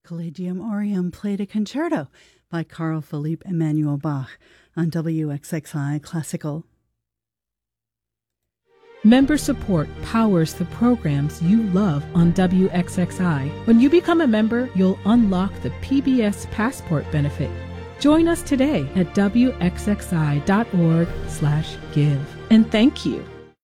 Collegium Aureum played a concerto by Carl Philipp Emanuel Bach on WXXI Classical. Member support powers the programs you love on WXXI. When you become a member, you'll unlock the PBS Passport benefit. Join us today at WXXI.org/give. And thank you.